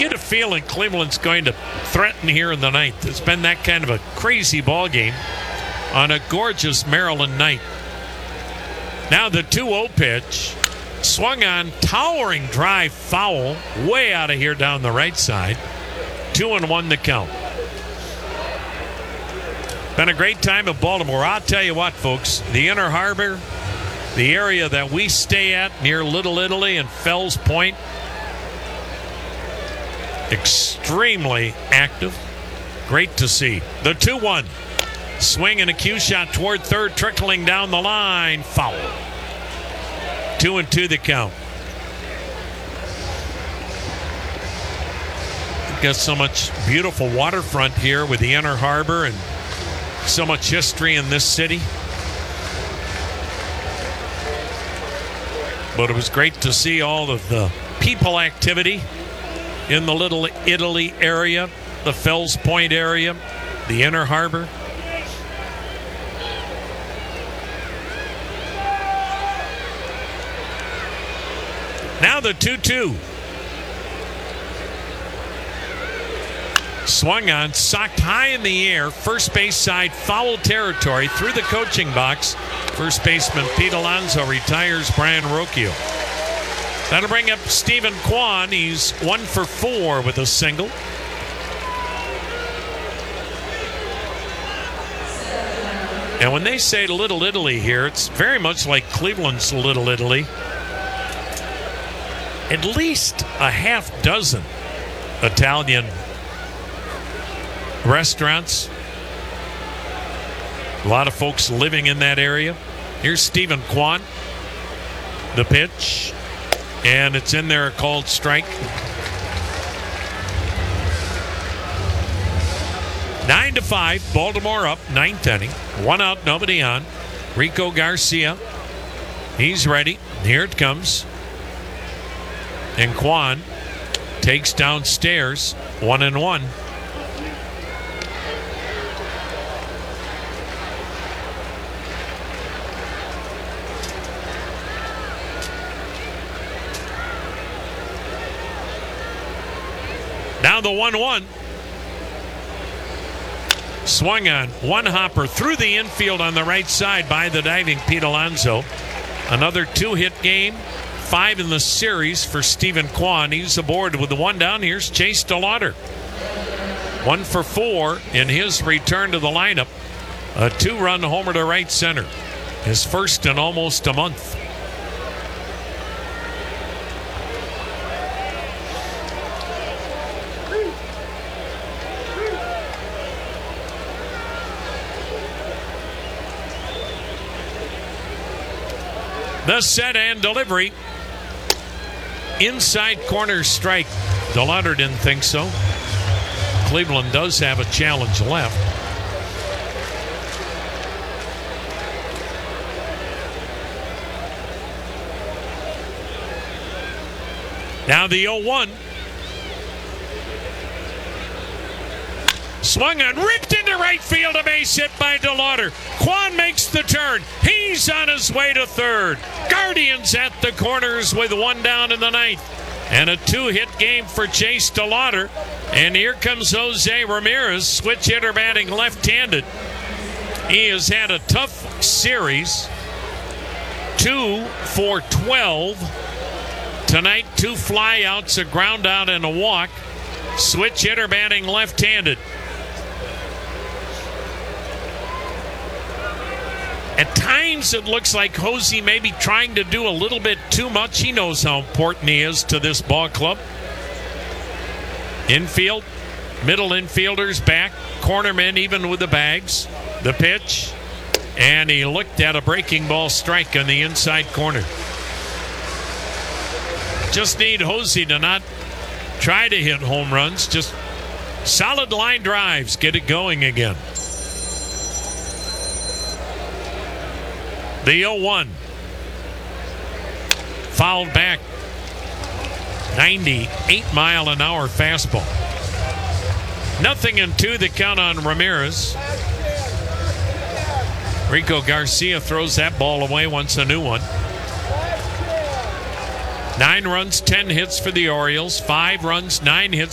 get a feeling Cleveland's going to threaten here in the ninth. It's been that kind of a crazy ball game on a gorgeous Maryland night. Now the 2-0 pitch. Swung on, towering drive foul, way out of here down the right side. 2-1 the count. Been a great time in Baltimore. I'll tell you what, folks, the Inner Harbor, the area that we stay at near Little Italy and Fells Point, extremely active. Great to see. The 2-1. Swing and a cue shot toward third, trickling down the line. Foul. 2-2 the count. We've got so much beautiful waterfront here with the Inner Harbor and so much history in this city. But it was great to see all of the people activity in the Little Italy area, the Fells Point area, the Inner Harbor. Now the 2-2. Swung on, socked high in the air, first base side, foul territory, through the coaching box. First baseman Pete Alonso retires Brian Rocchio. That'll bring up Stephen Kwan. He's 1 for 4 with a single. And when they say Little Italy here, it's very much like Cleveland's Little Italy. At least a half dozen Italian restaurants. A lot of folks living in that area. Here's Stephen Kwan. The pitch. And it's in there, a called strike. 9-5, Baltimore up, 9th inning. 1 out, nobody on. Rico Garcia, he's ready. Here it comes. And Kwan takes downstairs, 1-1. Now the 1-1. Swung on, one hopper through the infield on the right side by the diving Pete Alonso. Another 2-hit game, 5 in the series for Stephen Kwan. He's aboard with the 1 down. Here's Chase DeLauder. 1 for 4 in his return to the lineup. A 2-run homer to right center. His first in almost a month. The set and delivery. Inside corner strike. DeLauder didn't think so. Cleveland does have a challenge left. Now the 0-1. Swung on, ripped into right field, a base hit by DeLauder. Kwan makes the turn. He's on his way to third. Guardians at the corners with 1 down in the 9th. And a 2-hit game for Chase DeLauder. And here comes Jose Ramirez, switch hitter batting left-handed. He has had a tough series. 2 for 12. Tonight, 2 flyouts, a ground out, and a walk. Switch hitter batting left-handed. At times, it looks like Hosey may be trying to do a little bit too much. He knows how important he is to this ball club. Infield, middle infielders back, cornermen even with the bags. The pitch, and he looked at a breaking ball strike on the inside corner. Just need Hosey to not try to hit home runs, just solid line drives, get it going again. The 0-1. Fouled back. 98-mile-an-hour fastball. 0-2 the count on Ramirez. Rico Garcia throws that ball away, wants a new one. 9 runs, 10 hits for the Orioles. 5 runs, 9 hits